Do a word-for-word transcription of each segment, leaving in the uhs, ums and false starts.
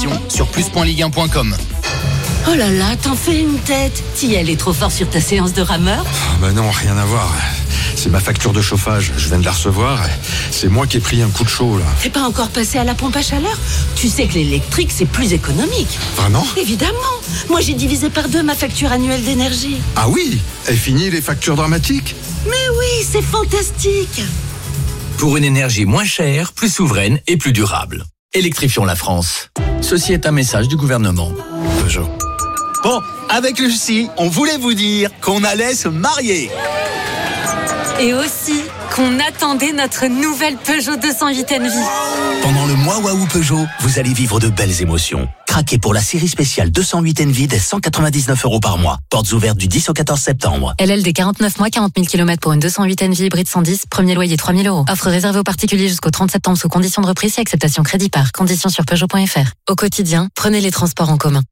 conditions sur plus point ligue un point com. Oh là là, t'en fais une tête. T'y allais trop fort sur ta séance de rameur? Oh bah non, rien à voir. C'est ma facture de chauffage, je viens de la recevoir. C'est moi qui ai pris un coup de chaud là. T'es pas encore passé à la pompe à chaleur? Tu sais que l'électrique c'est plus économique. Vraiment? Évidemment. Moi j'ai divisé par deux ma facture annuelle d'énergie. Ah oui? Et fini les factures dramatiques? Mais oui, c'est fantastique. Pour une énergie moins chère, plus souveraine et plus durable. Électrifions la France. Ceci est un message du gouvernement. Peugeot. Bon, avec Lucie, on voulait vous dire qu'on allait se marier. Et aussi qu'on attendait notre nouvelle Peugeot deux cent huit Envie. Pendant le mois Waouh Peugeot, vous allez vivre de belles émotions. Craquez pour la série spéciale deux cent huit Envie dès cent quatre-vingt-dix-neuf euros par mois. Portes ouvertes du dix au quatorze septembre. L L D quarante-neuf mois, quarante mille kilomètres pour une deux cent huit Envie hybride cent dix, premier loyer trois mille euros. Offre réservée aux particuliers jusqu'au trente septembre sous conditions de reprise et acceptation crédit par. Conditions sur Peugeot point F R. Au quotidien, prenez les transports en commun.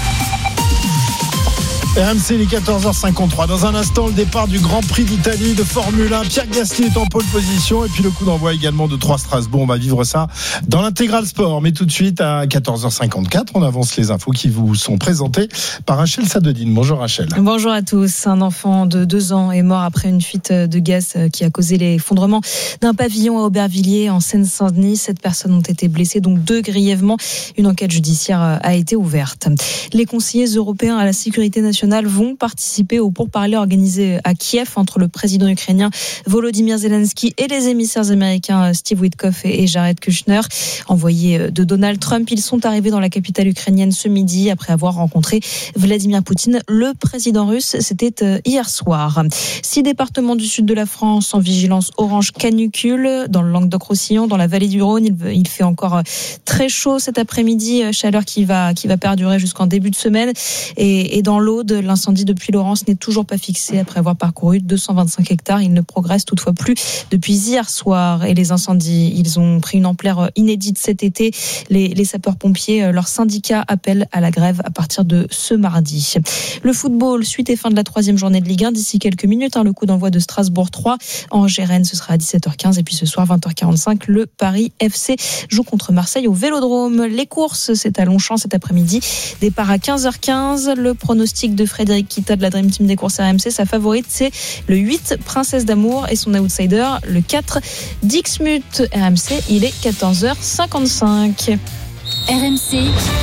R M C, les quatorze heures cinquante-trois. Dans un instant, le départ du Grand Prix d'Italie de Formule un. Pierre Gasly est en pole position. Et puis le coup d'envoi également de trois Strasbourg. On va vivre ça dans l'intégral sport. Mais tout de suite, à quatorze heures cinquante-quatre, on avance les infos qui vous sont présentées par Rachel Sadedine. Bonjour Rachel. Bonjour à tous. Un enfant de deux ans est mort après une fuite de gaz qui a causé l'effondrement d'un pavillon à Aubervilliers en Seine-Saint-Denis. Sept personnes ont été blessées, donc deux grièvement. Une enquête judiciaire a été ouverte. Les conseillers européens à la sécurité nationale vont participer au pourparlers organisé à Kiev entre le président ukrainien Volodymyr Zelensky et les émissaires américains Steve Witkoff et Jared Kushner. Envoyés de Donald Trump, ils sont arrivés dans la capitale ukrainienne ce midi après avoir rencontré Vladimir Poutine. Le président russe, c'était hier soir. Six départements du sud de la France en vigilance orange canicule. Dans le Languedoc-Roussillon, dans la vallée du Rhône, il fait encore très chaud cet après-midi. Chaleur qui va, qui va perdurer jusqu'en début de semaine. Et, et dans l'Aude, l'incendie depuis Laurens n'est toujours pas fixé après avoir parcouru deux cent vingt-cinq hectares. Il ne progresse toutefois plus depuis hier soir. Et les incendies, ils ont pris une ampleur inédite cet été. Les, les sapeurs-pompiers, leur syndicat appelle à la grève à partir de ce mardi. Le football, suite et fin de la troisième journée de Ligue un d'ici quelques minutes. Hein, le coup d'envoi de Strasbourg trois. Angers-Rennes, ce sera à dix-sept heures quinze. Et puis ce soir, vingt heures quarante-cinq, le Paris F C joue contre Marseille au Vélodrome. Les courses, c'est à Longchamp cet après-midi. Départ à quinze heures quinze. Le pronostic de Frédéric Kita de la Dream Team des courses R M C, sa favorite c'est le huit Princesse d'amour et son outsider le quatre Dixmuth. R M C, il est quatorze heures cinquante-cinq. R M C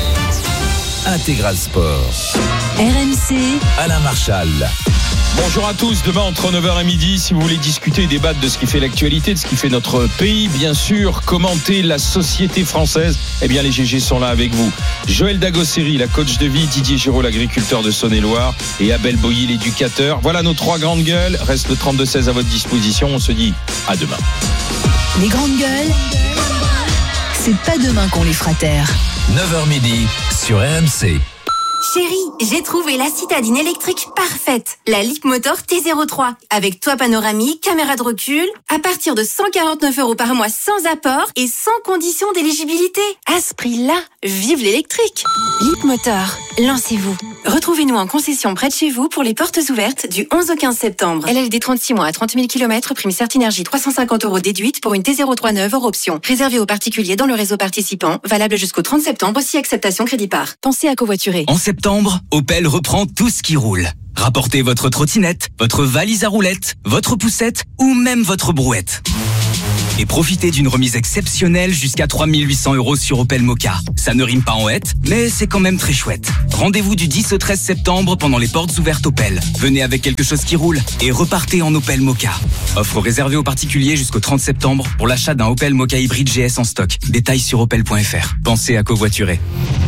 Intégral Sport. R M C Alain Marchal. Bonjour à tous, demain entre neuf heures et midi, si vous voulez discuter et débattre de ce qui fait l'actualité, de ce qui fait notre pays, bien sûr, commenter la société française, eh bien les G G sont là avec vous. Joël Dagosseri, la coach de vie, Didier Giraud, l'agriculteur de Saône-et-Loire, et Abel Boilly, l'éducateur. Voilà nos trois grandes gueules, reste le trente-deux seize à votre disposition, on se dit à demain. Les grandes gueules, c'est pas demain qu'on les fera taire. neuf heures midi sur R M C. Chérie, j'ai trouvé la citadine électrique parfaite. La Leapmotor T zéro trois. Avec toit panoramique, caméra de recul. À partir de cent quarante-neuf euros par mois sans apport et sans condition d'éligibilité. À ce prix-là, vive l'électrique. Leapmotor, lancez-vous. Retrouvez-nous en concession près de chez vous pour les portes ouvertes du onze au quinze septembre. L L D trente-six mois à trente mille kilomètres, prime Certinergie trois cent cinquante euros déduite pour une T zéro trois neuve hors option. Réservé aux particuliers dans le réseau participant. Valable jusqu'au trente septembre, aussi acceptation crédit par. Pensez à covoiturer. En septembre, Opel reprend tout ce qui roule. Rapportez votre trottinette, votre valise à roulettes, votre poussette ou même votre brouette. Et profitez d'une remise exceptionnelle jusqu'à trois mille huit cents euros sur Opel Mokka. Ça ne rime pas en hête, mais c'est quand même très chouette. Rendez-vous du dix au treize septembre pendant les portes ouvertes Opel. Venez avec quelque chose qui roule et repartez en Opel Mokka. Offre réservée aux particuliers jusqu'au trente septembre pour l'achat d'un Opel Mokka hybride G S en stock. Détails sur opel point f r. Pensez à covoiturer.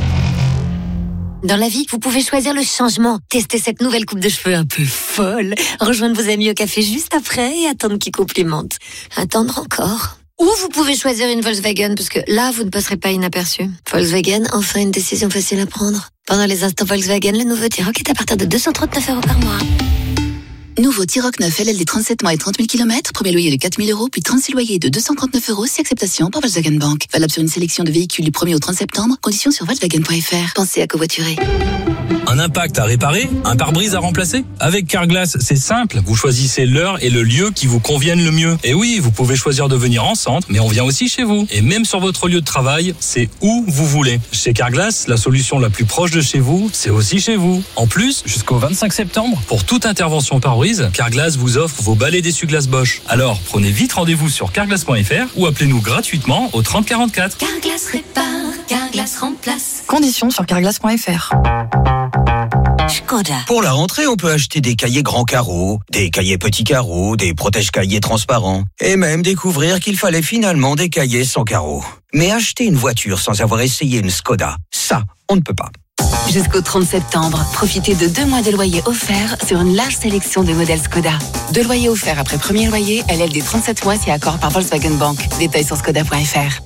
Dans la vie, vous pouvez choisir le changement. Tester cette nouvelle coupe de cheveux un peu folle. Rejoindre vos amis au café juste après et attendre qu'ils complimentent. Attendre encore. Ou vous pouvez choisir une Volkswagen parce que là, vous ne passerez pas inaperçu. Volkswagen, enfin une décision facile à prendre. Pendant les instants Volkswagen, le nouveau T-Roc est à partir de deux cent trente-neuf euros par mois. Nouveau T-Roc neuf L L D trente-sept mois et trente mille kilomètres. Premier loyer de quatre mille euros, puis trente-six loyers de deux cent trente-neuf euros si acceptation par Volkswagen Bank. Valable sur une sélection de véhicules du premier au trente septembre. Conditions sur volkswagen point f r. Pensez à covoiturer. Un impact à réparer? Un pare-brise à remplacer? Avec Carglass, c'est simple. Vous choisissez l'heure et le lieu qui vous conviennent le mieux. Et oui, vous pouvez choisir de venir en centre, mais on vient aussi chez vous. Et même sur votre lieu de travail, c'est où vous voulez. Chez Carglass, la solution la plus proche de chez vous, c'est aussi chez vous. En plus, jusqu'au vingt-cinq septembre, pour toute intervention pare-brise, Carglass vous offre vos balais d'essuie-glace Bosch. Alors, prenez vite rendez-vous sur carglass point f r ou appelez-nous gratuitement au trente quarante-quatre. Carglass répare, Carglass remplace. Conditions sur carglass point f r. Skoda. Pour la rentrée, on peut acheter des cahiers grands carreaux, des cahiers petits carreaux, des protège-cahiers transparents, et même découvrir qu'il fallait finalement des cahiers sans carreaux. Mais acheter une voiture sans avoir essayé une Skoda, ça, on ne peut pas. Jusqu'au trente septembre, profitez de deux mois de loyer offerts sur une large sélection de modèles Skoda. Deux loyers offerts après premier loyer, L L D trente-sept mois si accord par Volkswagen Bank. Détails sur skoda point f r.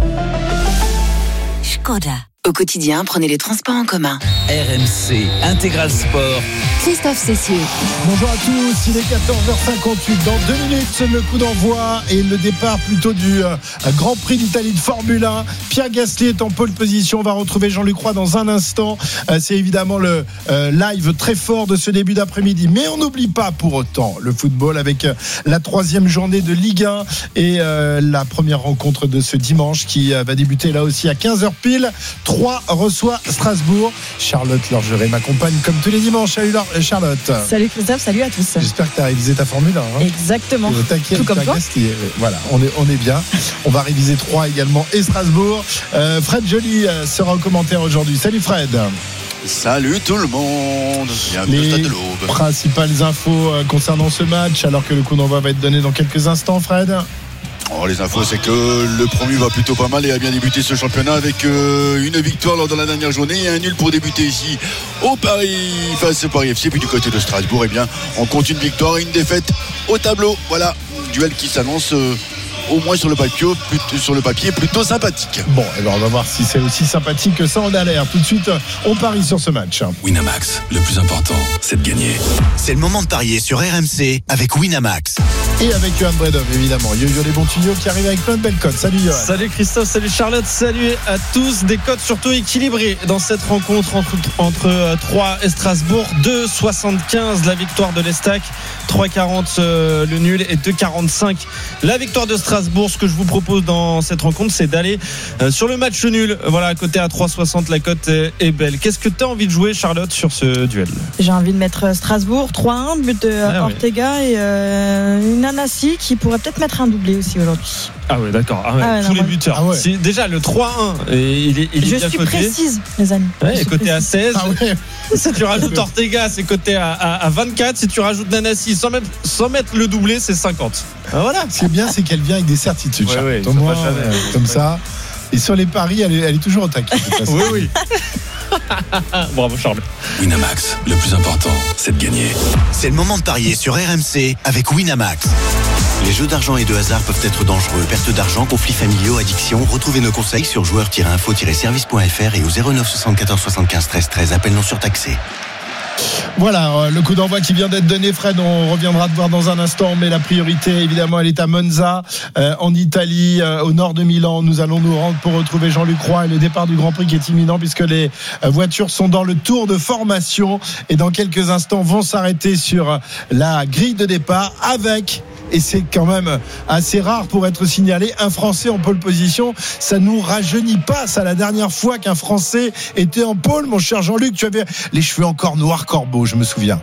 Skoda. Au quotidien, prenez les transports en commun. R M C Intégral Sport. Christophe Cessieux. Bonjour à tous, il est quatorze heures cinquante-huit. Dans deux minutes, le coup d'envoi et le départ plutôt du euh, Grand Prix d'Italie de Formule un. Pierre Gasly est en pole position. On va retrouver Jean-Luc Roy dans un instant. Euh, c'est évidemment le euh, live très fort de ce début d'après-midi. Mais on n'oublie pas pour autant le football avec euh, la troisième journée de Ligue un et euh, la première rencontre de ce dimanche qui euh, va débuter là aussi à quinze heures pile. Troyes reçoit Strasbourg. Charlotte Lorgeret m'accompagne comme tous les dimanches. Salut Charlotte. Salut Christophe, salut à tous. J'espère que tu as révisé ta Formule un. Hein. Exactement. Tout comme toi. Gasly. Voilà, on est, on est bien. On va réviser Troyes également et Strasbourg. Euh, Fred Joly sera au commentaire aujourd'hui. Salut Fred. Salut tout le monde. Bienvenue au Stade de l'Aube. Principales infos concernant ce match, alors que le coup d'envoi va être donné dans quelques instants, Fred. Oh, les infos, c'est que le promu va plutôt pas mal et a bien débuté ce championnat avec euh, une victoire lors de la dernière journée et un nul pour débuter ici au Paris, face au Paris F C. Puis du côté de Strasbourg, eh bien, on compte une victoire et une défaite au tableau. Voilà, duel qui s'annonce euh, au moins sur le papier, plutôt, sur le papier plutôt sympathique. Bon, alors on va voir si c'est aussi sympathique que ça. On a l'air. Tout de suite, on parie sur ce match. Winamax, le plus important, c'est de gagner. C'est le moment de parier sur R M C avec Winamax. Et avec Johan Bredov, évidemment. Yo-yo les bons tuyaux qui arrivent avec plein de belles cotes. Salut Johan. Salut Christophe, salut Charlotte, salut à tous. Des cotes surtout équilibrées dans cette rencontre entre, entre euh, Troyes et Strasbourg. deux virgule soixante-quinze la victoire de l'Estac, trois virgule quarante euh, le nul et deux virgule quarante-cinq la victoire de Strasbourg. Ce que je vous propose dans cette rencontre, c'est d'aller euh, sur le match nul. Voilà, à côté à trois virgule soixante, la cote est, est belle. Qu'est-ce que tu as envie de jouer, Charlotte, sur ce duel? J'ai envie de mettre Strasbourg, trois un, but de ah, Ortega ouais. et euh, une Anassi qui pourrait peut-être mettre un doublé aussi aujourd'hui. Ah ouais, d'accord. Ah ouais, ah ouais, tous non, les buteurs. Ah ouais. C'est déjà le trois un. Et il est, il est Je bien suis coté. précise, les amis. Ouais, et côté précise. à seize. Ah ouais. Si tu rajoutes Ortega, c'est côté à, à, à vingt-quatre. Si tu rajoutes Nanassi sans, même, sans mettre le doublé, c'est cinquante. Ah voilà. Ce qui est bien, c'est qu'elle vient avec des certitudes. Ouais, ouais, au moins, euh, comme ouais. ça. Et sur les paris, elle est, elle est toujours au taquet. Oui, oui. Bravo Charles. Winamax, le plus important, c'est de gagner. C'est le moment de parier sur R M C avec Winamax. Les jeux d'argent et de hasard peuvent être dangereux. Perte d'argent, conflits familiaux, addiction. Retrouvez nos conseils sur joueurs tiret info tiret service point f r et au zéro neuf soixante-quatorze soixante-quinze treize treize. Appel non surtaxé. Voilà, le coup d'envoi qui vient d'être donné, Fred, on reviendra te voir dans un instant, mais la priorité, évidemment, elle est à Monza, euh, en Italie, euh, au nord de Milan. Nous allons nous rendre pour retrouver Jean-Luc Roy et le départ du Grand Prix qui est imminent puisque les euh, voitures sont dans le tour de formation et dans quelques instants vont s'arrêter sur la grille de départ avec... Et c'est quand même assez rare pour être signalé, un Français en pole position. Ça nous rajeunit pas. Ça, la dernière fois qu'un Français était en pole, mon cher Jean-Luc, tu avais les cheveux encore noirs corbeaux, je me souviens.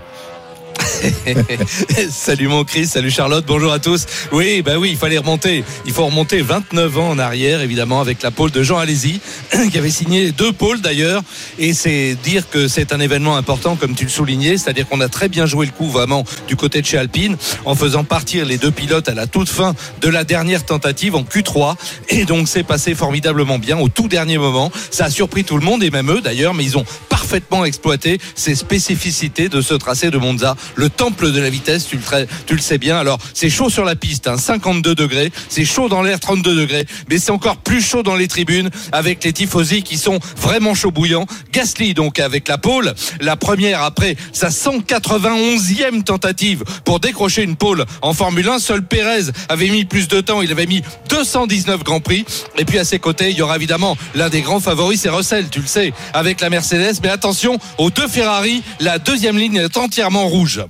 Salut mon Chris, salut Charlotte, bonjour à tous. Oui, bah oui, il fallait remonter. Il faut remonter vingt-neuf ans en arrière, évidemment, avec la pole de Jean Alesi, qui avait signé deux pôles d'ailleurs. Et c'est dire que c'est un événement important, comme tu le soulignais, c'est-à-dire qu'on a très bien joué le coup vraiment du côté de chez Alpine, en faisant partir les deux pilotes à la toute fin de la dernière tentative en Q trois. Et donc c'est passé formidablement bien au tout dernier moment. Ça a surpris tout le monde et même eux d'ailleurs, mais ils ont parfaitement parfaitement exploité ces spécificités de ce tracé de Monza, le temple de la vitesse, tu le, tu le sais bien. Alors c'est chaud sur la piste, hein, cinquante-deux degrés, c'est chaud dans l'air, trente-deux degrés, mais c'est encore plus chaud dans les tribunes avec les tifosi qui sont vraiment chauds bouillants. Gasly donc avec la pole, la première après sa cent quatre-vingt-onzième tentative pour décrocher une pole en Formule un. Seul Pérez avait mis plus de temps, il avait mis deux cent dix-neuf Grands Prix. Et puis à ses côtés, il y aura évidemment l'un des grands favoris, c'est Russell, tu le sais, avec la Mercedes. Mais attention aux deux Ferrari, la deuxième ligne est entièrement rouge.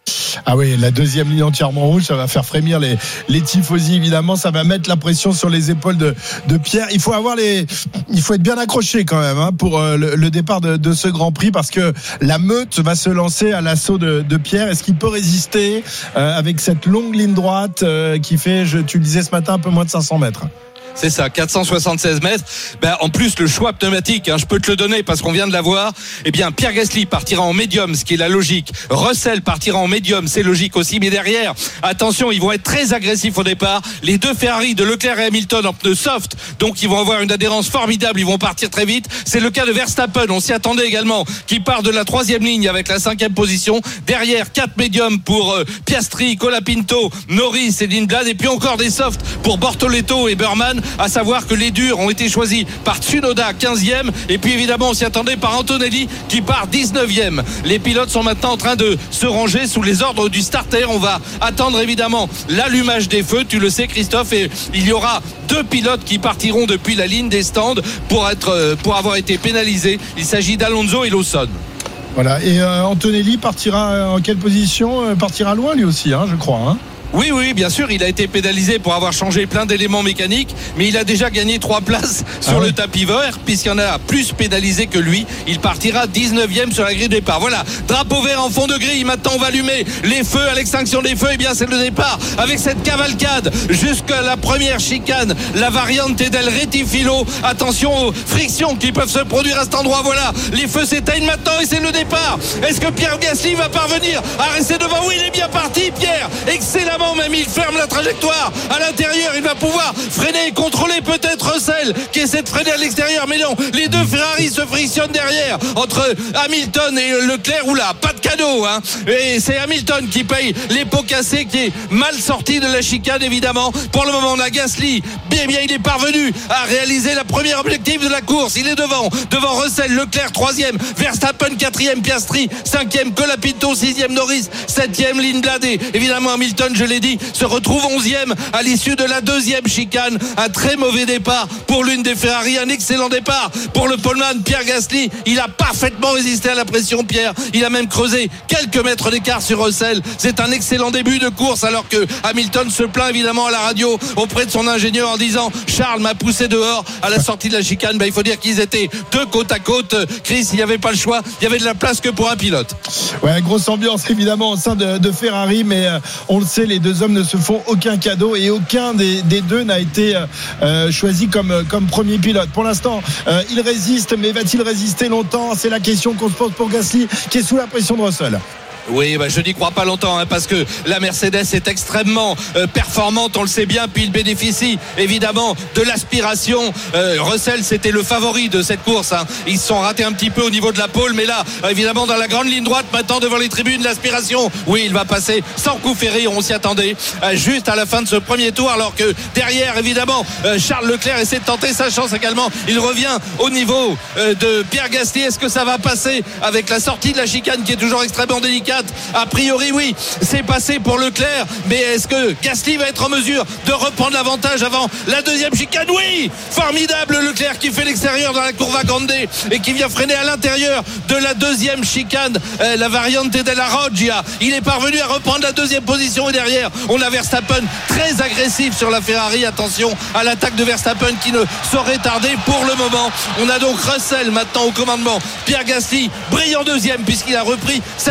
Ah oui, la deuxième ligne entièrement rouge, ça va faire frémir les, les tifosi, évidemment. Ça va mettre la pression sur les épaules de, de Pierre. Il faut avoir les, il faut être bien accroché quand même hein, pour euh, le, le départ de, de ce Grand Prix, parce que la meute va se lancer à l'assaut de, de Pierre. Est-ce qu'il peut résister euh, avec cette longue ligne droite euh, qui fait, je, tu le disais ce matin, un peu moins de cinq cents mètres? C'est ça, quatre cent soixante-seize mètres. Ben, en plus, le choix pneumatique, hein, je peux te le donner parce qu'on vient de l'avoir. Eh bien, Pierre Gasly partira en médium, ce qui est la logique. Russell partira en médium, c'est logique aussi. Mais derrière, attention, ils vont être très agressifs au départ. Les deux Ferrari de Leclerc et Hamilton en pneus soft, donc ils vont avoir une adhérence formidable. Ils vont partir très vite. C'est le cas de Verstappen. On s'y attendait également, qui part de la troisième ligne avec la cinquième position. Derrière, quatre médiums pour euh, Piastri, Colapinto, Norris et Lindblad. Et puis encore des softs pour Bortoletto et Burman. À savoir que les durs ont été choisis par Tsunoda quinzième et puis évidemment on s'y attendait par Antonelli qui part dix-neuvième. Les pilotes sont maintenant en train de se ranger sous les ordres du starter. On va attendre évidemment l'allumage des feux, tu le sais Christophe, et il y aura deux pilotes qui partiront depuis la ligne des stands pour être pour avoir été pénalisés. Il s'agit d'Alonso et Lawson. Voilà, et euh, Antonelli partira en quelle position? euh, Partira loin lui aussi hein, je crois hein. Oui, oui, bien sûr, il a été pénalisé pour avoir changé plein d'éléments mécaniques, mais il a déjà gagné trois places sur ah le oui. tapis vert, puisqu'il y en a plus pénalisé que lui. Il partira dix-neuvième sur la grille de départ. Voilà, drapeau vert en fond de grille. Maintenant, on va allumer les feux à l'extinction des feux. Eh bien, c'est le départ avec cette cavalcade jusqu'à la première chicane, la variante del Retifilo. Attention aux frictions qui peuvent se produire à cet endroit. Voilà, les feux s'éteignent maintenant et c'est le départ. Est-ce que Pierre Gasly va parvenir à rester devant? Oui, il est bien parti, Pierre. Excellent. Même il ferme la trajectoire à l'intérieur, il va pouvoir freiner et contrôler peut-être Russell qui essaie de freiner à l'extérieur, mais non, les deux Ferrari se frictionnent derrière entre Hamilton et Leclerc. Oula, pas de cadeau hein. Et c'est Hamilton qui paye les pots cassés, qui est mal sorti de la chicane évidemment. Pour le moment on a Gasly, bien bien il est parvenu à réaliser la première objectif de la course. Il est devant, devant Russell, Leclerc troisième, Verstappen quatrième, Piastri cinquième, Colapinto sixième, Norris septième, Lindblad et évidemment Hamilton, je l'ai dit, se retrouve onzième à l'issue de la deuxième chicane. Un très mauvais départ pour l'une des Ferrari, un excellent départ pour le poleman Pierre Gasly. Il a parfaitement résisté à la pression, Pierre. Il a même creusé quelques mètres d'écart sur Russell. C'est un excellent début de course, alors que Hamilton se plaint évidemment à la radio auprès de son ingénieur en disant Charles m'a poussé dehors à la sortie de la chicane. Ben, il faut dire qu'ils étaient deux côte à côte. Chris, il n'y avait pas le choix, il y avait de la place que pour un pilote. Ouais, grosse ambiance évidemment au sein de, de Ferrari, mais euh, on le sait, les deux hommes ne se font aucun cadeau et aucun des, des deux n'a été euh, choisi comme, comme premier pilote. Pour l'instant, euh, il résiste, mais va-t-il résister longtemps? C'est la question qu'on se pose pour Gasly, qui est sous la pression de Russell. Oui, bah, je n'y crois pas longtemps hein, parce que la Mercedes est extrêmement euh, performante, on le sait bien, puis il bénéficie évidemment de l'aspiration. euh, Russell, c'était le favori de cette course hein. Ils se sont ratés un petit peu au niveau de la pole, mais là, évidemment, dans la grande ligne droite, maintenant devant les tribunes, l'aspiration, oui, il va passer sans coup ferré, on s'y attendait euh, juste à la fin de ce premier tour, alors que derrière, évidemment, euh, Charles Leclerc essaie de tenter sa chance également. Il revient au niveau euh, de Pierre Gasly. Est-ce que ça va passer avec la sortie de la chicane qui est toujours extrêmement délicate? A priori oui, c'est passé pour Leclerc, mais est-ce que Gasly va être en mesure de reprendre l'avantage avant la deuxième chicane? Oui, formidable Leclerc qui fait l'extérieur dans la Curva Grande et qui vient freiner à l'intérieur de la deuxième chicane, euh, la variante della Roggia. Il est parvenu à reprendre la deuxième position et derrière on a Verstappen très agressif sur la Ferrari. Attention à l'attaque de Verstappen qui ne saurait tarder pour le moment. On a donc Russell maintenant au commandement, Pierre Gasly brille en deuxième puisqu'il a repris cette deuxième position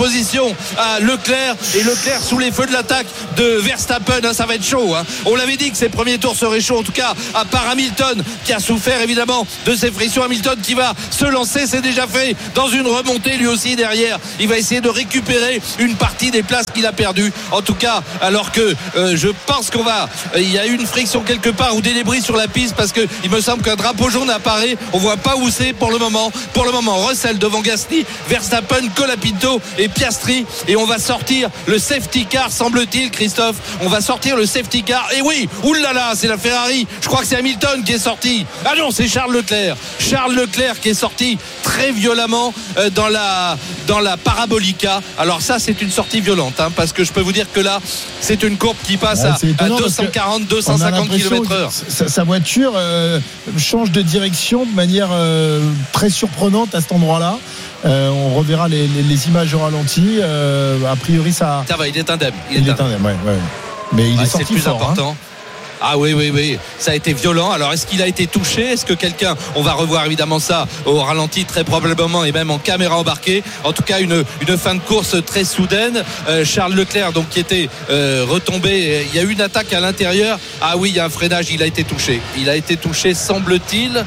position à Leclerc, et Leclerc sous les feux de l'attaque de Verstappen, hein, ça va être chaud, hein. On l'avait dit que ces premiers tours seraient chauds, en tout cas à part Hamilton qui a souffert évidemment de ces frictions. Hamilton qui va se lancer, c'est déjà fait dans une remontée lui aussi derrière, il va essayer de récupérer une partie des places qu'il a perdues, en tout cas alors que euh, je pense qu'on va euh, il y a eu une friction quelque part ou des débris sur la piste, parce que il me semble qu'un drapeau jaune apparaît, on voit pas où c'est pour le moment. Pour le moment Russell devant Gasly, Verstappen, Colapinto et Piastri, et on va sortir le safety car, semble-t-il, Christophe, on va sortir le safety car, et oui, oulala, c'est la Ferrari, je crois que c'est Hamilton qui est sorti, ah non, c'est Charles Leclerc Charles Leclerc qui est sorti très violemment euh, dans la dans la Parabolica. Alors ça c'est une sortie violente, hein, parce que je peux vous dire que là c'est une courbe qui passe ouais, à, à deux cent quarante deux cent cinquante kilomètres heure. Sa, sa voiture euh, change de direction de manière euh, très surprenante à cet endroit-là. Euh, on reverra les, les, les images au ralenti. Euh, a priori, ça. Ça va, il est indemne. Il, il est indemne, indemne ouais, ouais. Mais il ouais, est sorti c'est le plus fort, important. Hein. Ah oui, oui, oui, ça a été violent. Alors est-ce qu'il a été touché? Est-ce que quelqu'un, on va revoir évidemment ça au ralenti très probablement, et même en caméra embarquée. En tout cas une, une fin de course très soudaine. euh, Charles Leclerc donc qui était euh, retombé, il y a eu une attaque à l'intérieur. Ah oui, il y a un freinage, il a été touché. Il a été touché semble-t-il.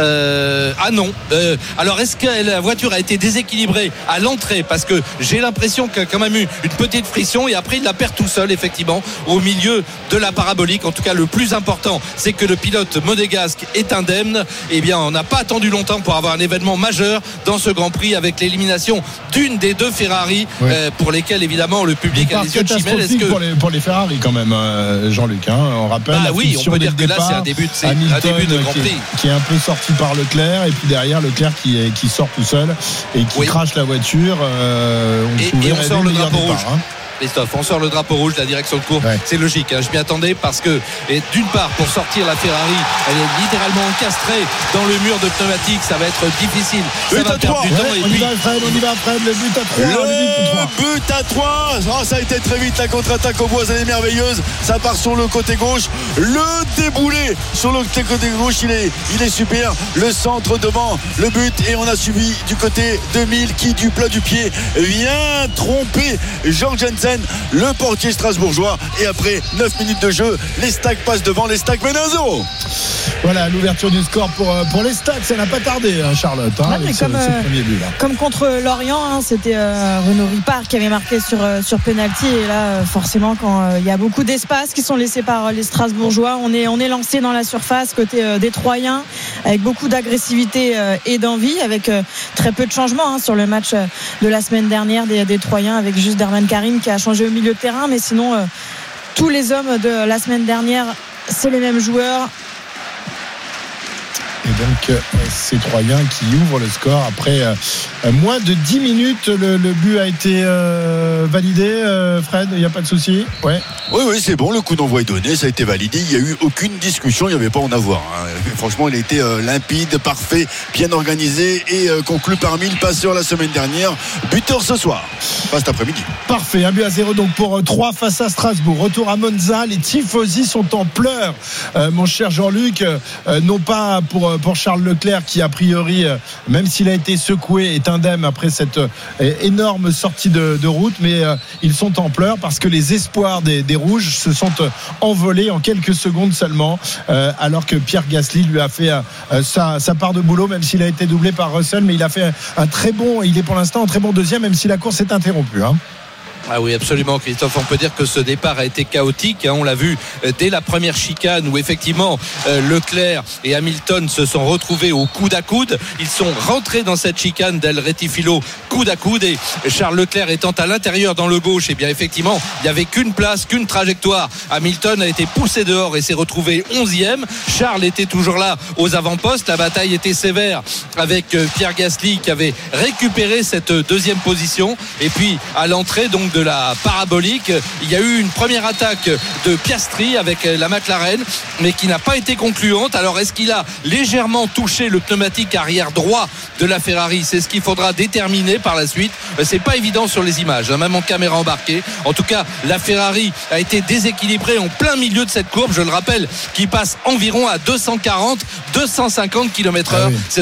euh, Ah non, euh, alors est-ce que la voiture a été déséquilibrée à l'entrée? Parce que j'ai l'impression qu'il y a quand même eu une petite friction, et après il la perd tout seul effectivement au milieu de la parabolique. En tout cas le plus important, c'est que le pilote monégasque est indemne. Eh bien, on n'a pas attendu longtemps pour avoir un événement majeur dans ce Grand Prix, avec l'élimination d'une des deux Ferrari, oui. euh, pour lesquelles évidemment le public a les yeux de chimelle. Est-ce que pour les, pour les Ferrari quand même, euh, Jean-Luc, hein, on rappelle. Ah oui, on peut dire que départ, là c'est un début de, c'est Hamilton, un début de Grand Prix qui est, qui est un peu sorti par Leclerc, et puis derrière Leclerc qui, est, qui sort tout seul et qui oui. crache la voiture. Euh, on et, et on sort le drapeau rouge. Départ, hein. Christophe, on sort le drapeau rouge, la direction de course, ouais. C'est logique, hein, je m'y attendais, parce que et d'une part pour sortir la Ferrari, elle est littéralement encastrée dans le mur de pneumatique, ça va être difficile, ça but va à perdre trois. du temps. Ouais, et on puis... y va Fred, on y va Fred, le but à trois. Le but à trois. Oh, ça a été très vite, la contre-attaque au bois, elle est merveilleuse, ça part sur le côté gauche, le déboulé sur le côté gauche, il est, il est super, le centre devant le but, et on a suivi du côté de Mille qui du plat du pied vient tromper Georg Jensen, le portier strasbourgeois, et après neuf minutes de jeu, les Stacks passent devant, les Stacks mènent un zéro. Voilà l'ouverture du score pour, pour les Stacks, ça n'a pas tardé, hein, Charlotte, hein, ouais, avec comme, ce, ce euh, premier but là. Comme contre Lorient, hein, c'était euh, Renaud Ripard qui avait marqué sur, euh, sur penalty, et là euh, forcément quand il euh, y a beaucoup d'espace qui sont laissés par euh, les Strasbourgeois, on est, on est lancé dans la surface côté euh, des Troyens, avec beaucoup d'agressivité euh, et d'envie, avec euh, très peu de changements, hein, sur le match euh, de la semaine dernière des, des Troyens, avec juste Derman Karim qui a changé au milieu de terrain, mais sinon euh, tous les hommes de la semaine dernière, c'est les mêmes joueurs. Et donc euh, c'est Troyens qui ouvrent le score après euh, moins de dix minutes. Le, le but a été euh, validé, euh, Fred, il n'y a pas de souci. Ouais. Oui, oui, c'est bon, le coup d'envoi est donné, ça a été validé, il n'y a eu aucune discussion, il n'y avait pas à en avoir, hein. Franchement, il a été euh, limpide, parfait, bien organisé, et euh, conclu par Mille, passeur la semaine dernière, buteur ce soir, pas cet après-midi. Parfait, un but à zéro donc pour trois face à Strasbourg. Retour à Monza, les tifosi sont en pleurs, euh, mon cher Jean-Luc, euh, non pas pour, pour Charles Leclerc qui a priori, euh, même s'il a été secoué, est indemne après cette euh, énorme sortie de, de route, mais euh, ils sont en pleurs parce que les espoirs des, des Rouges se sont euh, envolés en quelques secondes seulement, euh, alors que Pierre Gasly lui a fait euh, sa, sa part de boulot, même s'il a été doublé par Russell, mais il a fait un, un très bon, il est pour l'instant un très bon deuxième, même si la course est interrompue, hein. Ah oui, absolument, Christophe. On peut dire que ce départ a été chaotique, hein. On l'a vu dès la première chicane où effectivement euh, Leclerc et Hamilton se sont retrouvés au coude à coude. Ils sont rentrés dans cette chicane d'El Retifilo coude à coude, et Charles Leclerc étant à l'intérieur dans le gauche, et eh bien effectivement il n'y avait qu'une place, qu'une trajectoire. Hamilton a été poussé dehors et s'est retrouvé onzième. Charles était toujours là aux avant-postes. La bataille était sévère avec euh, Pierre Gasly qui avait récupéré cette deuxième position, et puis à l'entrée donc de la parabolique, il y a eu une première attaque de Piastri avec la McLaren, mais qui n'a pas été concluante. Alors est-ce qu'il a légèrement touché le pneumatique arrière droit de la Ferrari? C'est ce qu'il faudra déterminer par la suite. C'est pas évident sur les images, même en caméra embarquée. En tout cas, la Ferrari a été déséquilibrée en plein milieu de cette courbe, je le rappelle, qui passe environ à deux cent quarante deux cent cinquante kilomètres heure. Ah oui. Ce sont quand même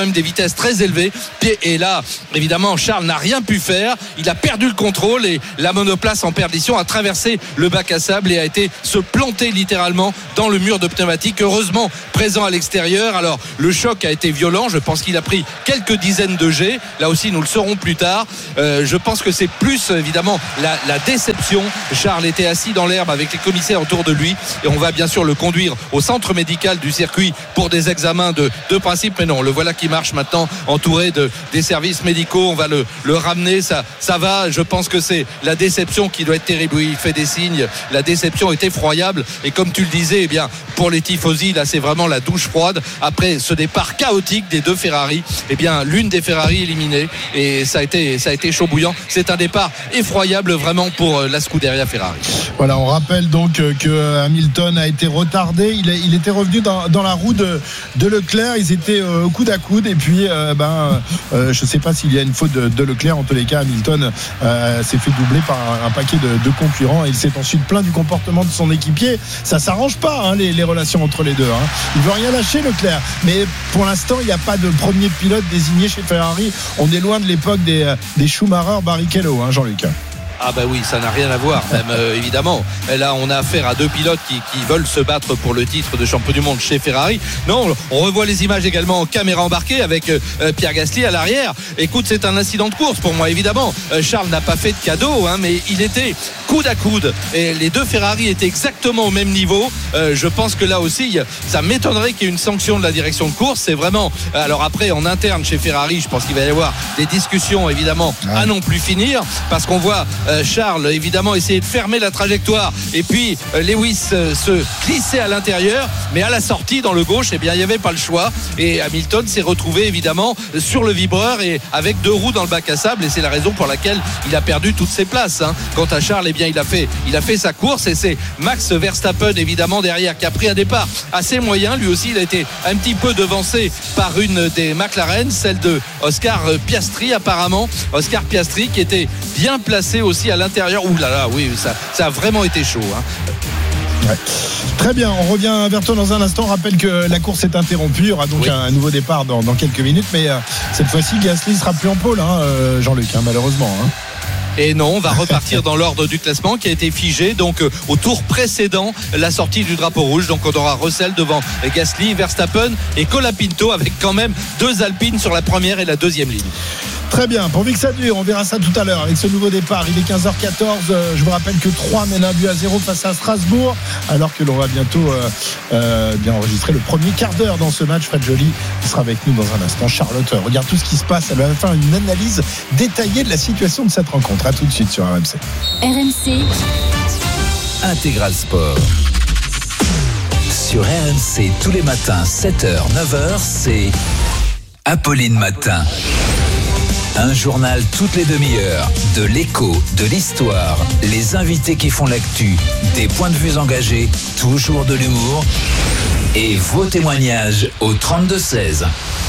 même des vitesses très élevées. Et là, évidemment, Charles n'a rien pu faire. Il a perdu le contrôle et la monoplace en perdition a traversé le bac à sable et a été se planter littéralement dans le mur de pneumatique. Heureusement présent à l'extérieur. Alors le choc a été violent. Je pense qu'il a pris quelques dizaines de jets. Là aussi, nous le saurons plus tard. Euh, je pense que c'est plus évidemment la, la déception. Charles était assis dans l'herbe avec les commissaires autour de lui et on va bien sûr le conduire au centre médical du circuit pour des examens de, de principe. Mais non, le voilà qui marche maintenant entouré de, des services médicaux. On va le, le ramener. Ça, ça va. Je pense que c'est la déception qui doit être terrible. Oui, il fait des signes. La déception est effroyable. Et comme tu le disais, eh bien, pour les tifosi, là, c'est vraiment la douche froide. Après ce départ chaotique des deux Ferrari, eh bien, l'une des Ferrari éliminée. Et ça a été, ça a été chaud bouillant. C'est un départ effroyable vraiment pour la Scuderia Ferrari. Voilà, on rappelle donc que Hamilton a été retardé. Il, est, il était revenu dans, dans la roue de, de Leclerc. Ils étaient euh, coude à coude. Et puis, euh, ben, euh, je ne sais pas s'il y a une faute de, de Leclerc. En tous les cas, Hamilton euh, s'est fait doubler par un, un paquet de, de concurrents. Et il s'est ensuite plaint du comportement de son équipier. Ça s'arrange pas, hein, les, les relations entre les deux. Hein. Il veut rien lâcher, Leclerc. Mais pour l'instant, il n'y a pas de premier pilote désigné chez Ferrari. On est loin de l'époque des, des Schumacher, Barrichello, hein, Jean-Luc. Ah bah oui, ça n'a rien à voir, même euh, évidemment. Là, on a affaire à deux pilotes qui, qui veulent se battre pour le titre de champion du monde chez Ferrari. Non, on revoit les images également en caméra embarquée avec euh, Pierre Gasly à l'arrière. Écoute, c'est un incident de course pour moi, évidemment. Euh, Charles n'a pas fait de cadeau, hein, mais il était coude à coude. Et les deux Ferrari étaient exactement au même niveau. Euh, je pense que là aussi, ça m'étonnerait qu'il y ait une sanction de la direction de course. C'est vraiment... Alors après, en interne chez Ferrari, je pense qu'il va y avoir des discussions, évidemment, à non plus finir, parce qu'on voit... Charles évidemment essayer de fermer la trajectoire et puis Lewis se glisser à l'intérieur, mais à la sortie dans le gauche, eh bien il n'y avait pas le choix et Hamilton s'est retrouvé évidemment sur le vibreur et avec deux roues dans le bac à sable et c'est la raison pour laquelle il a perdu toutes ses places. Hein. Quant à Charles, eh bien il a fait il a fait sa course et c'est Max Verstappen évidemment derrière qui a pris un départ assez moyen. Lui aussi il a été un petit peu devancé par une des McLaren, celle de Oscar Piastri apparemment. Oscar Piastri qui était bien placé aussi à l'intérieur. Ouh là là, oui, ça, ça a vraiment été chaud. Hein. Ouais. Très bien, on revient vers toi dans un instant. On rappelle que la course est interrompue. Il y aura donc oui. un nouveau départ dans, dans quelques minutes. Mais euh, cette fois-ci, Gasly ne sera plus en pôle, hein, euh, Jean-Luc, hein, malheureusement. Hein. Et non, on va repartir dans l'ordre du classement qui a été figé donc euh, au tour précédent la sortie du drapeau rouge. Donc on aura Russell devant Gasly, Verstappen et Colapinto avec quand même deux Alpines sur la première et la deuxième ligne. Très bien, pourvu que ça dure, on verra ça tout à l'heure avec ce nouveau départ. Il est quinze heures quatorze, je vous rappelle que trois mènent un but à zéro face à Strasbourg, alors que l'on va bientôt euh, euh, bien enregistrer le premier quart d'heure dans ce match. Fred Joly sera avec nous dans un instant. Charlotte regarde tout ce qui se passe, elle va faire une analyse détaillée de la situation de cette rencontre. À tout de suite sur R M C. R M C Intégral Sport. Sur R M C tous les matins, sept heures, neuf heures, c'est Apolline Matin. Un journal toutes les demi-heures, de l'écho, de l'histoire, les invités qui font l'actu, des points de vue engagés, toujours de l'humour et vos témoignages au trente-deux seize.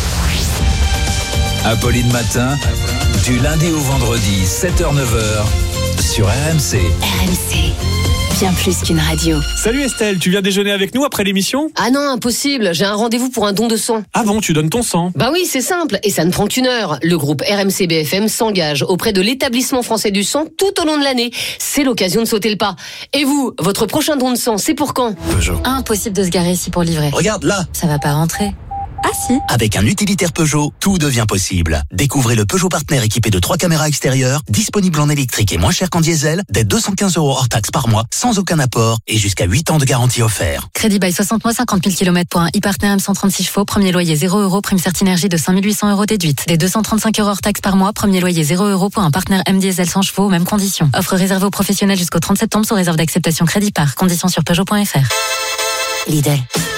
Apolline Matin, du lundi au vendredi, sept heures neuf heures, sur R M C. R M C, bien plus qu'une radio. Salut Estelle, tu viens déjeuner avec nous après l'émission ? Ah non, impossible, j'ai un rendez-vous pour un don de sang. Ah bon, tu donnes ton sang ? Bah oui, c'est simple, et ça ne prend qu'une heure. Le groupe R M C B F M s'engage auprès de l'établissement français du sang tout au long de l'année. C'est l'occasion de sauter le pas. Et vous, votre prochain don de sang, c'est pour quand ? Peugeot. Impossible de se garer ici pour livrer. Regarde là. Ça va pas rentrer. Ah si. Avec un utilitaire Peugeot, tout devient possible. Découvrez le Peugeot Partner équipé de trois caméras extérieures, disponible en électrique et moins cher qu'en diesel, dès deux cent quinze euros hors taxe par mois, sans aucun apport et jusqu'à huit ans de garantie offert. Crédit bail soixante mois, cinquante mille kilomètres pour un e-partner M cent trente-six chevaux, premier loyer zéro euros, prime Certinergie de cinq mille huit cents euros déduite. Des deux cent trente-cinq euros hors taxe par mois, premier loyer zéro euros pour un partenaire M diesel cent chevaux, mêmes conditions. Offre réservée aux professionnels jusqu'au trente septembre sous réserve d'acceptation crédit par. Conditions sur Peugeot point F R. Lidl.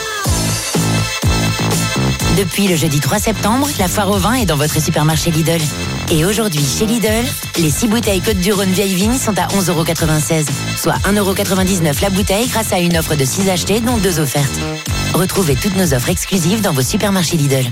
Depuis le jeudi trois septembre, la foire au vin est dans votre supermarché Lidl. Et aujourd'hui, chez Lidl, les six bouteilles Côte-du-Rhône vieille vigne sont à onze euros quatre-vingt-seize, soit un euro quatre-vingt-dix-neuf la bouteille grâce à une offre de six achetés dont deux offertes. Retrouvez toutes nos offres exclusives dans vos supermarchés Lidl.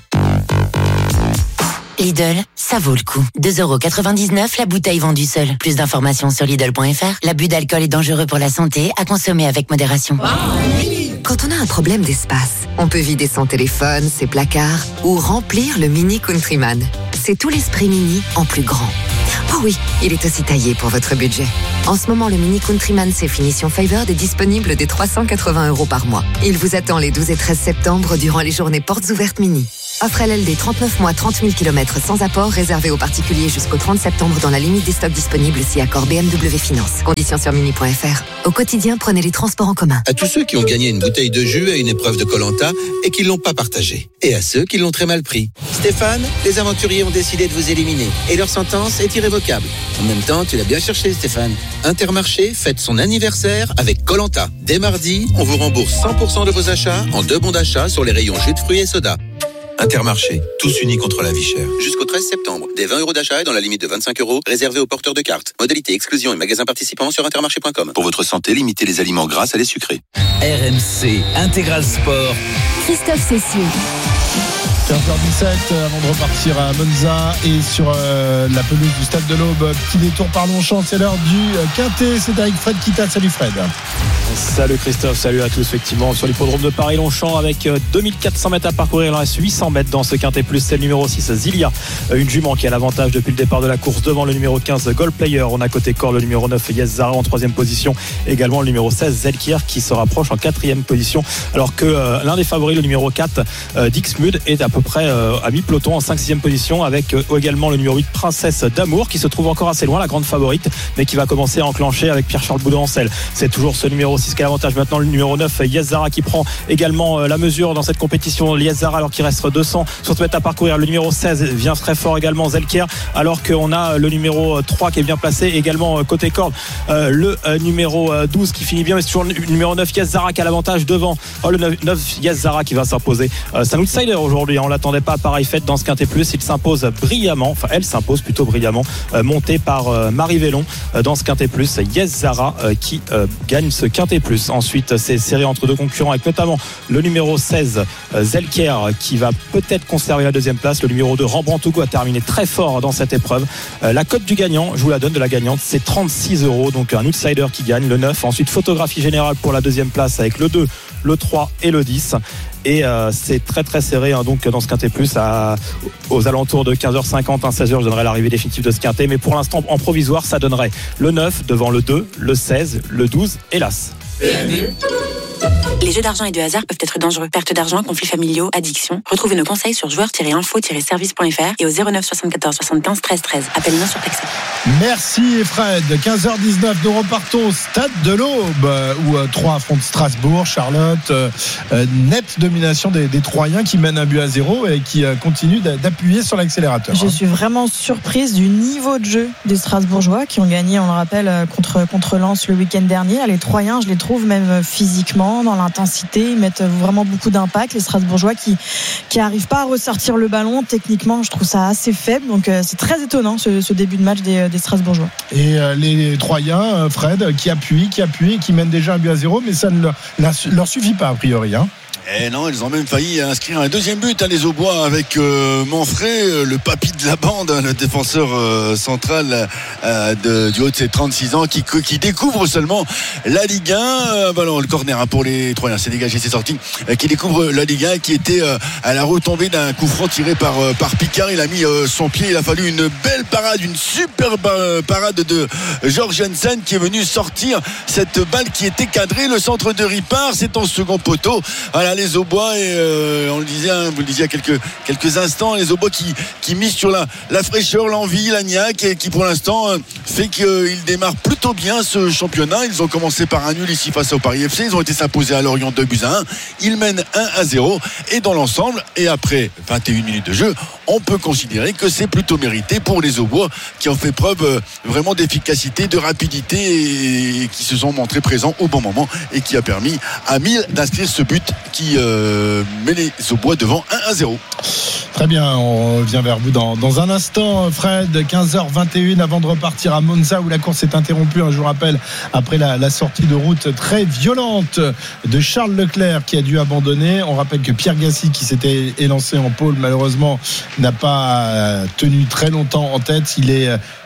Lidl, ça vaut le coup. deux euros quatre-vingt-dix-neuf la bouteille vendue seule. Plus d'informations sur Lidl point F R. L'abus d'alcool est dangereux pour la santé, à consommer avec modération. Ah, oui. Quand on a un problème d'espace, on peut vider son téléphone, ses placards ou remplir le Mini Countryman. C'est tout l'esprit Mini en plus grand. Oh oui, il est aussi taillé pour votre budget. En ce moment, le Mini Countryman C Finition Favored est disponible dès trois cent quatre-vingts euros par mois. Il vous attend les douze et treize septembre durant les journées portes ouvertes Mini. Offre L L D trente-neuf mois, trente mille kilomètres sans apport, réservé aux particuliers jusqu'au trente septembre dans la limite des stocks disponibles si accord B M W Finance. Conditions sur mini point f r. Au quotidien, prenez les transports en commun. À tous ceux qui ont gagné une bouteille de jus à une épreuve de Koh-Lanta et qui ne l'ont pas partagée. Et à ceux qui l'ont très mal pris. Stéphane, les aventuriers ont décidé de vous éliminer et leur sentence est irrévocable. En même temps, tu l'as bien cherché, Stéphane. Intermarché fête son anniversaire avec Koh-Lanta. Dès mardi, on vous rembourse cent pour cent de vos achats en deux bons d'achat sur les rayons jus de fruits et soda. Intermarché, tous unis contre la vie chère. Jusqu'au treize septembre, des vingt euros d'achat et dans la limite de vingt-cinq euros, réservés aux porteurs de cartes. Modalité, exclusion et magasins participants sur intermarché point com. Pour votre santé, limitez les aliments gras à les sucrés. R M C Intégral Sport. Christophe Cessieux. quinze heures dix-sept avant de repartir à Monza et sur euh, la pelouse du Stade de l'Aube. Petit détour par Longchamp, c'est l'heure du Quintet. C'est avec Fred Kita. Salut Fred. Salut Christophe, salut à tous. Effectivement, sur l'hippodrome de Paris-Longchamp avec deux mille quatre cents mètres à parcourir, il en reste huit cents mètres dans ce Quintet Plus. C'est le numéro six, Zilia, une jument qui a l'avantage depuis le départ de la course devant le numéro quinze, Gold Player. On a côté corps le numéro neuf, Yes Zara en troisième position. Également le numéro seize, Zelkir, qui se rapproche en quatrième position. Alors que euh, l'un des favoris, le numéro quatre, euh, Dixmude, est à peu près euh, à mi-peloton en cinquième sixième position avec euh, également le numéro huit, Princesse d'Amour, qui se trouve encore assez loin, la grande favorite, mais qui va commencer à enclencher avec Pierre-Charles Boudon-Ancel. C'est toujours ce numéro six qui a l'avantage. Maintenant le numéro neuf, Yes Zara, qui prend également euh, la mesure dans cette compétition. Yes Zara, alors qu'il reste deux cents soixante mètres à parcourir. Le numéro seize vient très fort également, Zelkir, alors qu'on a le numéro trois qui est bien placé également euh, côté corde. Euh, le euh, numéro douze qui finit bien, mais c'est toujours le numéro neuf, Yes Zara, qui a l'avantage devant. Oh, le neuf, Yes Zara qui va s'imposer. Euh, c'est un outsider aujourd'hui, on l'attendait pas à pareille fête dans ce Quintet Plus. Il s'impose brillamment, enfin elle s'impose plutôt brillamment, euh, montée par euh, Marie Vélon euh, dans ce Quintet Plus. Yes Zara euh, qui euh, gagne ce Quintet Plus. Ensuite, c'est serré entre deux concurrents avec notamment le numéro seize, euh, Zelkir, qui va peut-être conserver la deuxième place. Le numéro deux, Rembrandt Hugo, a terminé très fort dans cette épreuve. Euh, la cote du gagnant, je vous la donne, de la gagnante, c'est trente-six euros, donc un outsider qui gagne, le neuf. Ensuite, photographie générale pour la deuxième place avec le deux, le trois et le dix. Et euh, c'est très très serré hein, donc dans ce Quintet Plus à, aux alentours de quinze heures cinquante, hein, seize heures, je donnerai l'arrivée définitive de ce Quintet, mais pour l'instant en provisoire ça donnerait le neuf devant le deux, le seize, le douze et l'As. Les jeux d'argent et de hasard peuvent être dangereux. Perte d'argent, conflits familiaux, addiction. Retrouvez nos conseils sur joueurs tiret info tiret service point f r et au zéro neuf soixante-quatorze soixante-quinze treize treize. Appel non surtaxé. Merci Fred. quinze heures dix-neuf, nous repartons au Stade de l'Aube où euh, trois affrontent Strasbourg. Charlotte, euh, euh, nette domination des, des Troyens qui mènent un but à zéro et qui euh, continuent d'appuyer sur l'accélérateur. Je suis vraiment surprise du niveau de jeu des Strasbourgeois qui ont gagné, on le rappelle, contre, contre Lens le week-end dernier. Les Troyens, je les trouve même physiquement, dans l'intensité, ils mettent vraiment beaucoup d'impact. Les Strasbourgeois qui qui arrivent pas à ressortir le ballon, techniquement, je trouve ça assez faible. Donc euh, c'est très étonnant ce, ce début de match des, des Strasbourgeois. Et euh, les Troyens, Fred, qui appuient, qui appuient, qui mènent déjà un but à zéro, mais ça ne leur, leur suffit pas a priori. Hein. Eh non, ils ont même failli inscrire un deuxième but à les Aubois avec euh, Manfred, le papy de la bande, le défenseur euh, central euh, de, du haut de ses trente-six ans, qui, qui découvre seulement la Ligue un. Euh, bah non, le corner hein, pour les Troyens, c'est dégagé, c'est sorti. Euh, qui découvre la Ligue un, qui était euh, à la retombée d'un coup franc tiré par, euh, par Picard. Il a mis euh, son pied, il a fallu une belle parade, une superbe euh, parade de Georges Jensen qui est venu sortir cette balle qui était cadrée. Le centre de Ripard, c'est en second poteau. Voilà, les Aubois et euh, on le disait, hein, vous le disiez il y a quelques, quelques instants, les Aubois qui, qui misent sur la, la fraîcheur, l'envie, la niaque et qui pour l'instant euh, fait qu'ils démarrent plutôt bien ce championnat. Ils ont commencé par un nul ici face au Paris F C, ils ont été s'imposer à Lorient deux buts à un, ils mènent un à zéro et dans l'ensemble et après vingt et une minutes de jeu, on peut considérer que c'est plutôt mérité pour les Aubois qui ont fait preuve euh, vraiment d'efficacité, de rapidité et, et qui se sont montrés présents au bon moment et qui a permis à Mille d'inscrire ce but qui Euh, met les Aubois devant un à zéro. Très bien, on revient vers vous dans, dans un instant, Fred. Quinze heures vingt et une avant de repartir à Monza où la course est interrompue, je vous rappelle, après la, la sortie de route très violente de Charles Leclerc qui a dû abandonner. On rappelle que Pierre Gasly, qui s'était élancé en pôle, malheureusement n'a pas tenu très longtemps en tête. Il est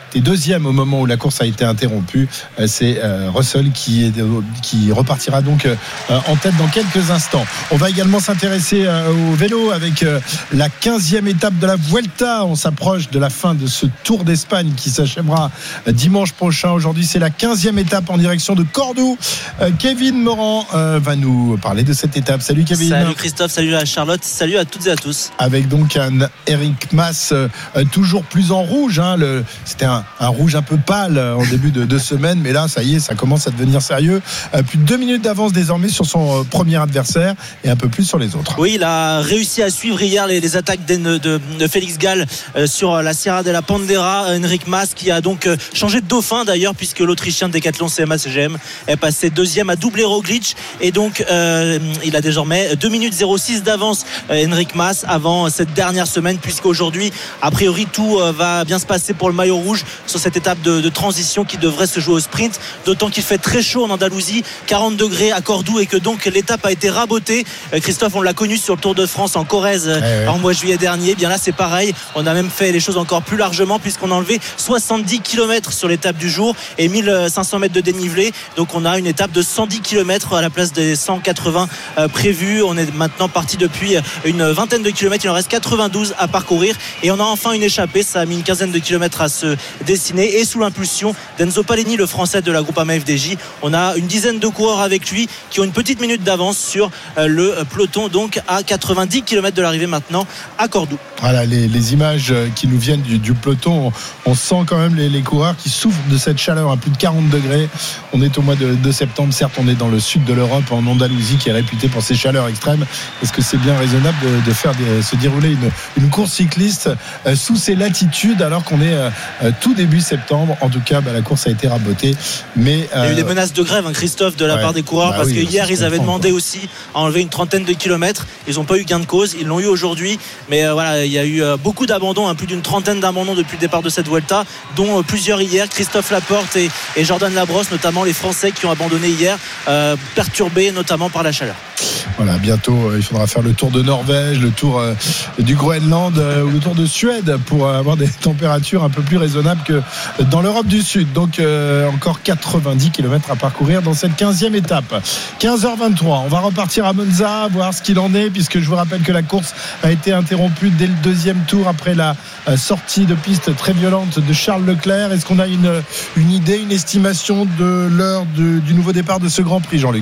était deuxième au moment où la course a été interrompue. C'est Russell qui, est, qui repartira donc en tête dans quelques instants. On va également s'intéresser au vélo avec la quinzième étape de la Vuelta. On s'approche de la fin de ce Tour d'Espagne qui s'achèvera dimanche prochain. Aujourd'hui, c'est la quinzième étape en direction de Cordoue. Kevin Morand va nous parler de cette étape. Salut Kevin. Salut Christophe, salut à Charlotte, salut à toutes et à tous. Avec donc un Eric Mas euh, toujours plus en rouge. Hein, le, c'était un, un rouge un peu pâle en début de, de semaine, mais là, ça y est, ça commence à devenir sérieux. Euh, plus de deux minutes d'avance désormais sur son euh, premier adversaire et un peu plus sur les autres. Oui, il a réussi à suivre hier les, les attaques de, de, de Félix Gall euh, sur la Sierra de la Pandera. Eric Mas qui a donc euh, changé de dauphin d'ailleurs, puisque l'Autrichien de Decathlon C M A C G M est passé deuxième à double Roglic, et donc euh, il a désormais deux minutes zéro six d'avance, euh, Eric Mas, avant cette dernière semaine, puisqu'aujourd'hui a priori tout euh, va bien se passer pour le maillot rouge sur cette étape de, de transition qui devrait se jouer au sprint, d'autant qu'il fait très chaud en Andalousie, quarante degrés à Cordoue, et que donc l'étape a été rabotée. euh, Christophe, on l'a connu sur le Tour de France en Corrèze euh, ouais, ouais. en mois de juillet dernier. Bien là c'est pareil, on a même fait les choses encore plus largement, puisqu'on a enlevé soixante-dix kilomètres sur l'étape du jour et mille cinq cents mètres de dénivelé, donc on a une étape de cent dix kilomètres à la place des cent quatre-vingts euh, prévus. On est maintenant parti depuis une vingtaine de kilomètres, il en reste quatre-vingt-douze à parcourir, et on a enfin une échappée. Ça a mis une quinzaine de kilomètres à se dessiner, et sous l'impulsion d'Enzo Paleni, le français de la Groupama F D J, on a une dizaine de coureurs avec lui qui ont une petite minute d'avance sur le peloton, donc à quatre-vingt-dix kilomètres de l'arrivée maintenant à Cordoue. Voilà les, les images qui nous viennent du, du peloton, on, on sent quand même les, les coureurs qui souffrent de cette chaleur à plus de quarante degrés. On est au mois de, de septembre, certes on est dans le sud de l'Europe, en Andalousie qui est réputée pour ses chaleurs extrêmes. Est-ce que c'est bien raisonnable de, de faire des, se dérouler une, une course cycliste euh, sous ces latitudes alors qu'on est euh, tout début septembre? En tout cas, bah, la course a été rabotée, mais euh... il y a eu des menaces de grève, hein, Christophe, de la ouais. part des coureurs, bah parce oui, que hier ils avaient demandé aussi à enlever une trentaine de kilomètres. Ils n'ont pas eu gain de cause, ils l'ont eu aujourd'hui, mais euh, voilà, il y a eu euh, beaucoup d'abandons, hein, plus d'une trentaine d'abandons depuis le départ de cette Vuelta, dont euh, plusieurs hier. Christophe Laporte et, et Jordan Labrosse, notamment les Français qui ont abandonné hier, euh, perturbés notamment par la chaleur. Voilà, bientôt euh, il faudra faire le tour de Norvège, le tour euh, du Groenland euh, ou le tour de Suède pour euh, avoir des températures un peu plus raisonnables que dans l'Europe du Sud. Donc euh, encore quatre-vingt-dix kilomètres à parcourir dans cette quinzième étape. quinze heures vingt-trois, on va repartir à Monza, voir ce qu'il en est, puisque je vous rappelle que la course a été interrompue dès le deuxième tour après la euh, sortie de piste très violente de Charles Leclerc. Est-ce qu'on a une, une idée, une estimation de l'heure de, du nouveau départ de ce Grand Prix, Jean-Luc ?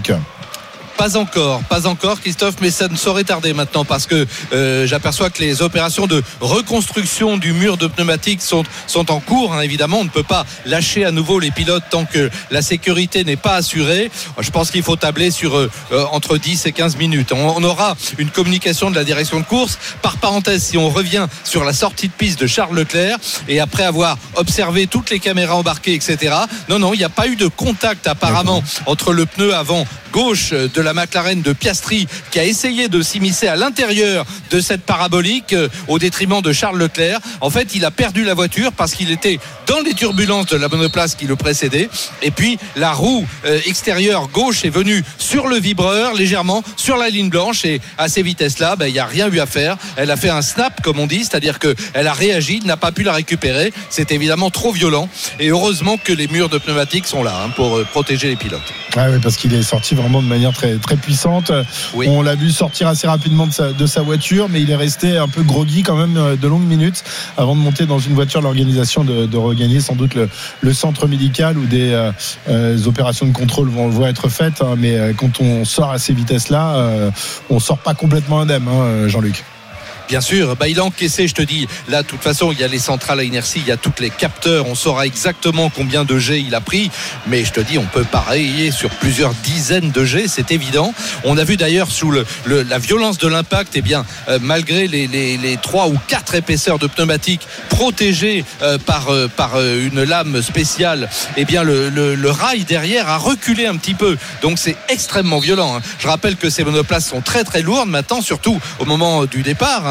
Pas encore, pas encore Christophe, mais ça ne saurait tarder maintenant, parce que euh, j'aperçois que les opérations de reconstruction du mur de pneumatiques sont, sont en cours, hein, évidemment. On ne peut pas lâcher à nouveau les pilotes tant que la sécurité n'est pas assurée. Je pense qu'il faut tabler sur euh, entre dix et quinze minutes. On, on aura une communication de la direction de course. Par parenthèse, si on revient sur la sortie de piste de Charles Leclerc, et après avoir observé toutes les caméras embarquées, et cetera, non, non, il n'y a pas eu de contact apparemment entre le pneu avant gauche de la McLaren de Piastri, qui a essayé de s'immiscer à l'intérieur de cette parabolique euh, au détriment de Charles Leclerc. En fait, il a perdu la voiture parce qu'il était dans les turbulences de la monoplace qui le précédait, et puis la roue euh, extérieure gauche est venue sur le vibreur légèrement sur la ligne blanche, et à ces vitesses-là, ben, il n'y a rien eu à faire. Elle a fait un snap, comme on dit, c'est-à-dire qu'elle a réagi, n'a pas pu la récupérer. C'est évidemment trop violent, et heureusement que les murs de pneumatiques sont là, hein, pour euh, protéger les pilotes. Ah oui, parce qu'il est sorti vraiment de manière très, très puissante. Oui. On l'a vu sortir assez rapidement de sa, de sa voiture, mais il est resté un peu groggy quand même de longues minutes avant de monter dans une voiture de l'organisation, de, de regagner sans doute le, le centre médical où des euh, euh, opérations de contrôle vont, vont être faites. Hein, mais euh, quand on sort à ces vitesses-là, euh, on sort pas complètement indemne, hein, Jean-Luc. Bien sûr, bah il a encaissé, je te dis, là de toute façon il y a les centrales à inertie, il y a tous les capteurs, on saura exactement combien de G il a pris, mais je te dis on peut parier sur plusieurs dizaines de G, c'est évident. On a vu d'ailleurs sous le, le, la violence de l'impact, et eh bien euh, malgré les, les, les trois ou quatre épaisseurs de pneumatiques protégées euh, par, euh, par euh, une lame spéciale, et eh bien le, le, le rail derrière a reculé un petit peu, donc c'est extrêmement violent, hein. Je rappelle que ces monoplaces sont très très lourdes maintenant, surtout au moment du départ, hein.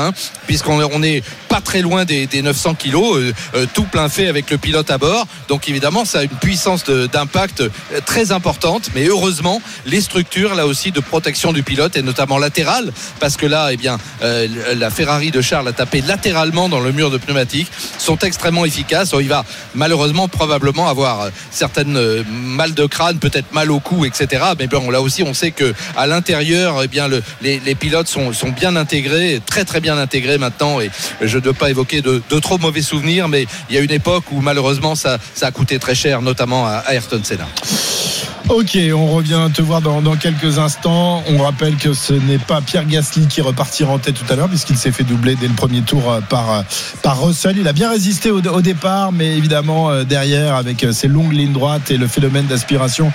hein, puisqu'on on est pas très loin des, des neuf cents kilos, euh, euh, tout plein fait avec le pilote à bord. Donc évidemment, ça a une puissance de, d'impact très importante, mais heureusement, les structures là aussi de protection du pilote, et notamment latérale, parce que là, eh bien, euh, la Ferrari de Charles a tapé latéralement dans le mur de pneumatique, sont extrêmement efficaces. Il va malheureusement probablement avoir certaines euh, mal de crâne, peut-être mal au cou, et cetera. Mais bon, là aussi, on sait que à l'intérieur, eh bien, le, les, les pilotes sont, sont bien intégrés, très très bien intégrés maintenant. Et je ne veux pas évoquer de, de trop mauvais souvenirs, mais il y a une époque où malheureusement ça, ça a coûté très cher, notamment à Ayrton Senna. Ok, on revient te voir dans, dans quelques instants. On rappelle que ce n'est pas Pierre Gasly qui repartira en tête tout à l'heure, puisqu'il s'est fait doubler dès le premier tour par, par Russell. Il a bien résisté au, au départ, mais évidemment derrière, avec ses longues lignes droites et le phénomène d'aspiration